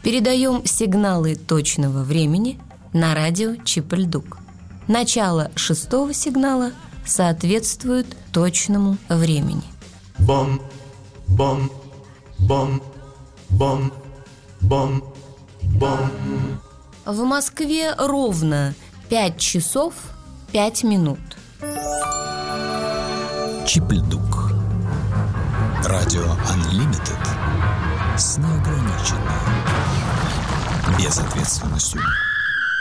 Передаем сигналы точного времени на радио Чип-Ль-Дук. Начало 6-го сигнала соответствует точному времени. Бом, бом, бом, бом, бом, бом. В Москве ровно 5 часов 5 минут. Чип-Ль-Дук. Радио Unlimited с неограниченной безответственностью.